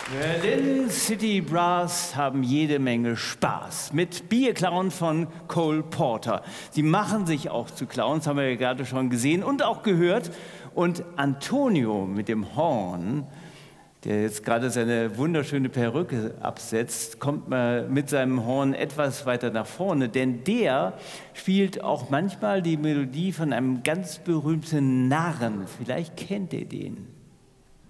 Berlin City Brass haben jede Menge Spaß mit Bierklauen von Cole Porter. Sie machen sich auch zu Clowns, haben wir ja gerade schon gesehen und auch gehört. Und Antonio mit dem Horn, der jetzt gerade seine wunderschöne Perücke absetzt, kommt mal mit seinem Horn etwas weiter nach vorne, denn der spielt auch manchmal die Melodie von einem ganz berühmten Narren. Vielleicht kennt ihr den.